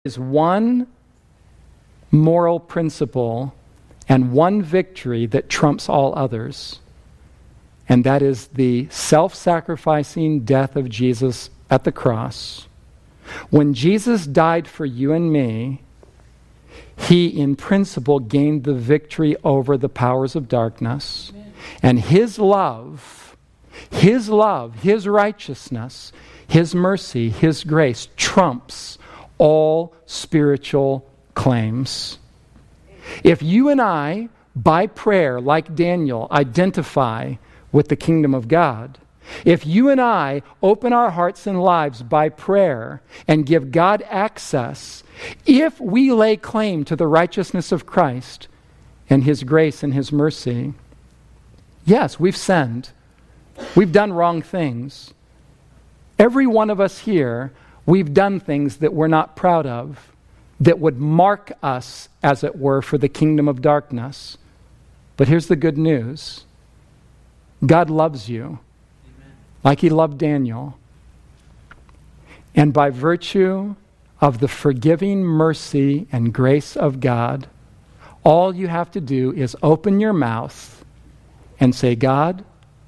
is one moral principle and one victory that trumps all others, and that is the self-sacrificing death of Jesus at the cross. When Jesus died for you and me, he, in principle, gained the victory over the powers of darkness. Amen. And his love, his righteousness, his mercy, his grace trumps all spiritual claims. If you and I, by prayer, like Daniel, identify with the kingdom of God, if you and I open our hearts and lives by prayer and give God access, if we lay claim to the righteousness of Christ and his grace and his mercy, yes, we've sinned. We've done wrong things. Every one of us here, we've done things that we're not proud of, that would mark us, as it were, for the kingdom of darkness. But here's the good news. God loves you, like he loved Daniel. And by virtue of the forgiving mercy and grace of God, all you have to do is open your mouth and say, God,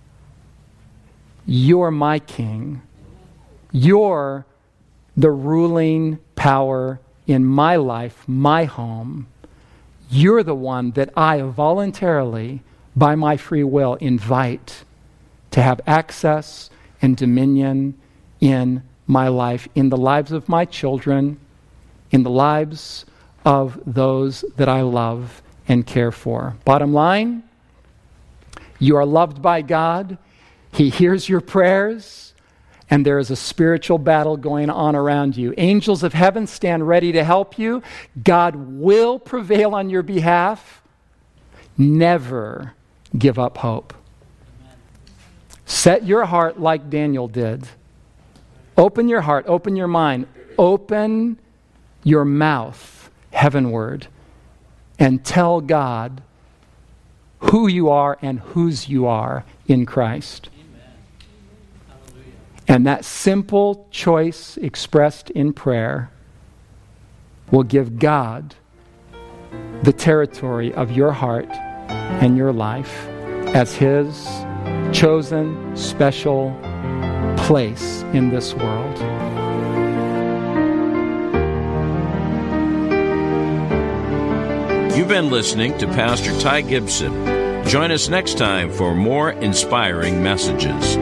you're my king. You're the ruling power in my life, my home. You're the one that I voluntarily, by my free will, invite to have access and dominion in my life, in the lives of my children, in the lives of those that I love and care for. Bottom line, you are loved by God. He hears your prayers, and there is a spiritual battle going on around you. Angels of heaven stand ready to help you. God will prevail on your behalf. Never give up hope. Set your heart like Daniel did. Open your heart, open your mind, open your mouth heavenward, and tell God who you are and whose you are in Christ. And that simple choice expressed in prayer will give God the territory of your heart and your life as his chosen, special place in this world. You've been listening to Pastor Ty Gibson. Join us next time for more inspiring messages.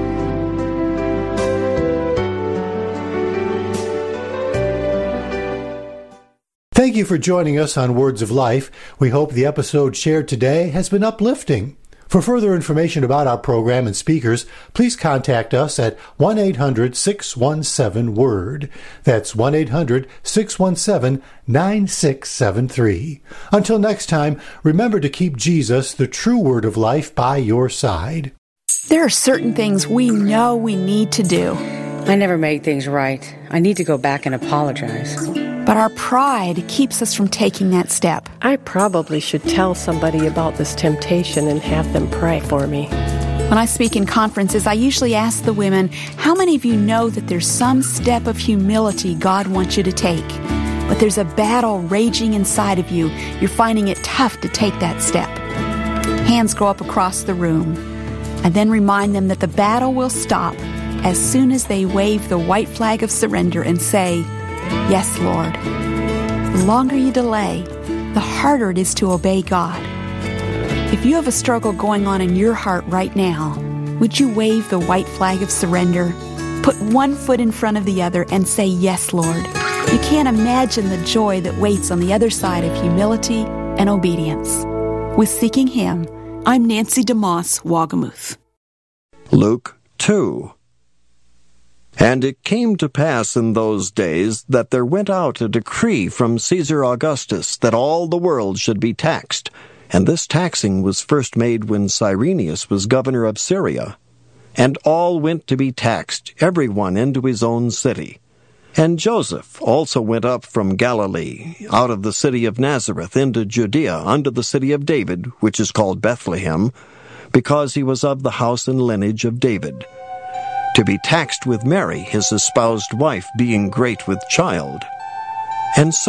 Thank you for joining us on Words of Life. We hope the episode shared today has been uplifting. For further information about our program and speakers, please contact us at 1-800-617-WORD. That's 1-800-617-9673. Until next time, remember to keep Jesus, the true Word of life, by your side. There are certain things we know we need to do. I never made things right. I need to go back and apologize. But our pride keeps us from taking that step. I probably should tell somebody about this temptation and have them pray for me. When I speak in conferences, I usually ask the women, how many of you know that there's some step of humility God wants you to take? But there's a battle raging inside of you. You're finding it tough to take that step. Hands go up across the room. I then remind them that the battle will stop as soon as they wave the white flag of surrender and say, yes, Lord. The longer you delay, the harder it is to obey God. If you have a struggle going on in your heart right now, would you wave the white flag of surrender? Put one foot in front of the other and say, yes, Lord. You can't imagine the joy that waits on the other side of humility and obedience. With Seeking Him, I'm Nancy DeMoss, Wagamuth. Luke 2. And it came to pass in those days that there went out a decree from Caesar Augustus that all the world should be taxed. And this taxing was first made when Cyrenius was governor of Syria. And all went to be taxed, every one into his own city. And Joseph also went up from Galilee, out of the city of Nazareth, into Judea, unto the city of David, which is called Bethlehem, because he was of the house and lineage of David, to be taxed with Mary, his espoused wife, being great with child. And so